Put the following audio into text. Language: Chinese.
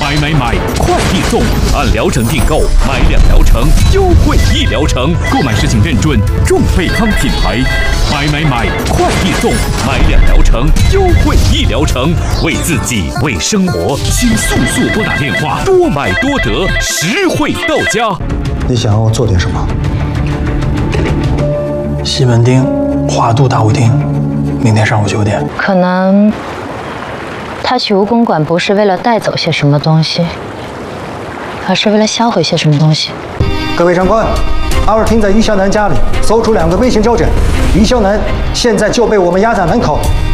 买，快递送，按疗程订购，买2疗程优惠1疗程。购买时请认准众贝康品牌。买，快递送，买2疗程优惠1疗程。为自己，为生活，请速拨打电话，多买多得，实惠到家。 你想要我做点什么？ 西门町华都大舞厅，明天上午9点。 可能他去蜈蚣馆不是为了带走些什么东西，而是为了销毁些什么东西。 各位长官，阿尔汀在于肖南家里搜出2个微型交诊，于肖南现在就被我们押在门口。